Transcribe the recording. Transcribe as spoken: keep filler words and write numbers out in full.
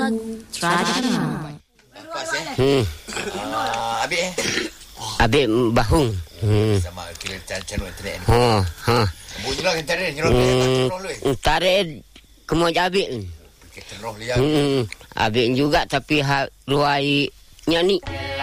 lagu tradisional. Pas eh. Hmm. Ah, Abik eh. Abik bahung. Hmm. Sama kira channel internet ni. Ha, ha. Bunyi lah kita ni, nyerok Hmm. ni. Tarik kemo abik. Kita roh liang. Hmm. Abik juga tapi ha ruai nyanyi.